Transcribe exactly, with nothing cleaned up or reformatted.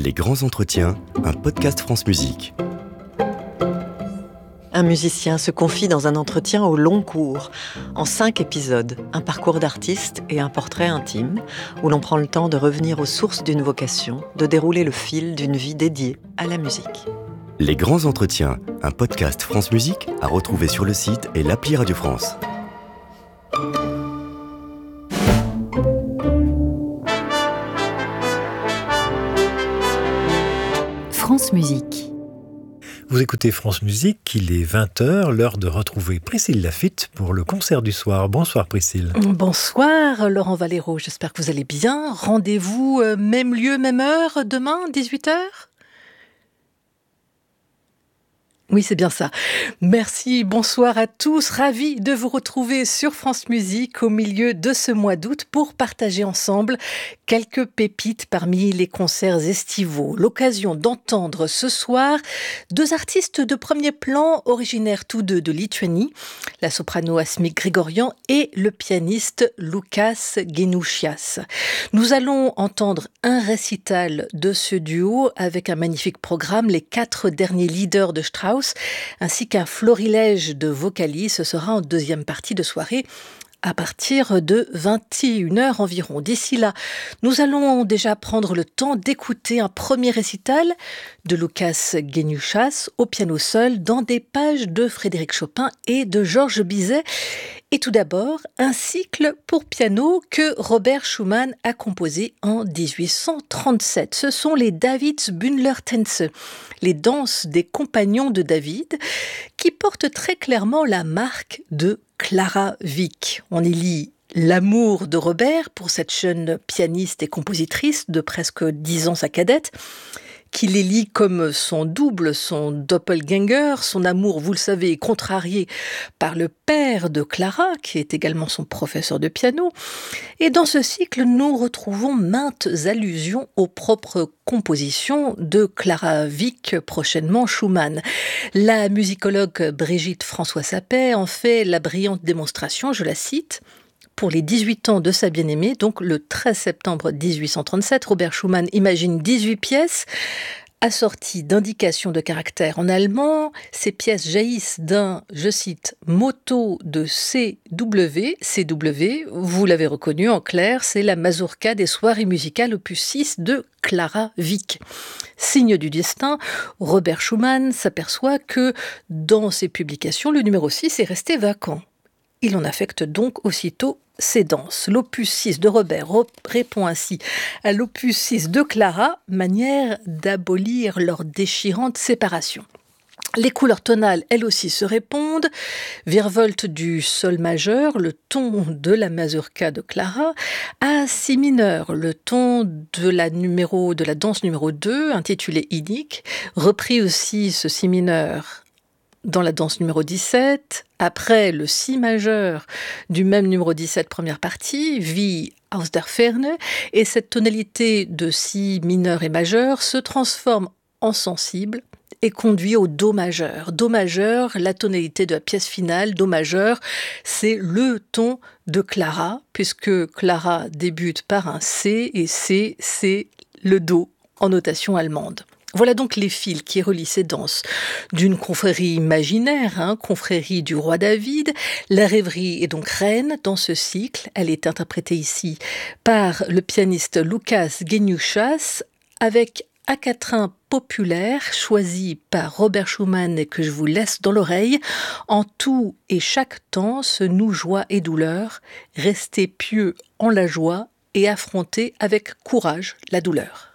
Les grands entretiens, un podcast France Musique. Un musicien se confie dans un entretien au long cours, en cinq épisodes, un parcours d'artiste et un portrait intime, où l'on prend le temps de revenir aux sources d'une vocation, de dérouler le fil d'une vie dédiée à la musique. Les grands entretiens, un podcast France Musique à retrouver sur le site et l'appli Radio France. France Musique. Vous écoutez France Musique, il est vingt heures, l'heure de retrouver Priscille Laffitte pour le concert du soir. Bonsoir Priscille. Bonsoir Laurent Valero, j'espère que vous allez bien. Rendez-vous euh, même lieu, même heure, demain, dix-huit heures ? Oui, c'est bien ça. Merci, bonsoir à tous. Ravi de vous retrouver sur France Musique au milieu de ce mois d'août pour partager ensemble quelques pépites parmi les concerts estivaux. L'occasion d'entendre ce soir deux artistes de premier plan originaires tous deux de Lituanie, la soprano Asmik Grigorian et le pianiste Lukas Genučias. Nous allons entendre un récital de ce duo avec un magnifique programme, les quatre derniers leaders de Strauss, ainsi qu'un florilège de vocalistes. Ce sera en deuxième partie de soirée à partir de vingt et une heures environ. D'ici là, nous allons déjà prendre le temps d'écouter un premier récital de Lukas Genučias au piano seul dans des pages de Frédéric Chopin et de Georges Bizet. Et tout d'abord, un cycle pour piano que Robert Schumann a composé en dix-huit cent trente-sept. Ce sont les Davidsbündler-Tänze, les danses des compagnons de David, qui portent très clairement la marque de Clara Wieck. On y lit l'amour de Robert pour cette jeune pianiste et compositrice de presque dix ans sa cadette, qui les lit comme son double, son doppelganger. Son amour, vous le savez, est contrarié par le père de Clara, qui est également son professeur de piano. Et dans ce cycle, nous retrouvons maintes allusions aux propres compositions de Clara Wieck, prochainement Schumann. La musicologue Brigitte François-Sapet en fait la brillante démonstration, je la cite: pour les dix-huit ans de sa bien-aimée, donc le treize septembre dix-huit cent trente-sept, Robert Schumann imagine dix-huit pièces assorties d'indications de caractère en allemand. Ces pièces jaillissent d'un, je cite, motto de C W. C W, vous l'avez reconnu en clair, c'est la mazurka des soirées musicales opus six de Clara Wieck. Signe du destin, Robert Schumann s'aperçoit que dans ses publications, le numéro six est resté vacant. Il en affecte donc aussitôt ses danses. L'opus six de Robert répond ainsi à l'opus six de Clara, manière d'abolir leur déchirante séparation. Les couleurs tonales, elles aussi, se répondent. Virevolte du sol majeur, le ton de la mazurka de Clara, à si mineur, le ton de la, numéro, de la danse numéro deux, intitulée Idyque, repris aussi ce si mineur dans la danse numéro dix-sept, après le si majeur du même numéro dix-sept, première partie, Wie aus der Ferne, et cette tonalité de si mineur et majeur se transforme en sensible et conduit au do majeur. Do majeur, la tonalité de la pièce finale, do majeur, c'est le ton de Clara, puisque Clara débute par un C, et C, c'est le do en notation allemande. Voilà donc les fils qui relient ces danses d'une confrérie imaginaire, hein, confrérie du roi David. La rêverie est donc reine dans ce cycle. Elle est interprétée ici par le pianiste Lukas Genučias avec un quatrain populaire choisi par Robert Schumann et que je vous laisse dans l'oreille. En tout et chaque temps se noue joie et douleur. Restez pieux en la joie et affrontez avec courage la douleur.